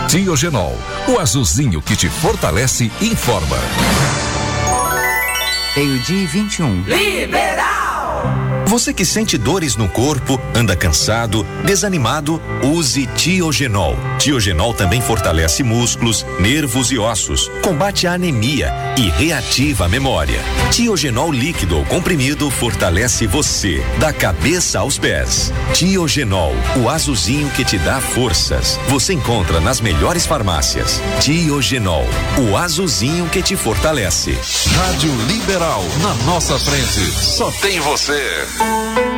Tiogenol, o azulzinho que te fortalece e informa. 12:21. Liberal! Você que sente dores no corpo, anda cansado, desanimado, use Tiogenol. Tiogenol também fortalece músculos, nervos e ossos, combate a anemia e reativa a memória. Tiogenol líquido ou comprimido fortalece você, da cabeça aos pés. Tiogenol, o azulzinho que te dá forças. Você encontra nas melhores farmácias. Tiogenol, o azulzinho que te fortalece. Rádio Liberal, na nossa frente. Só tem você.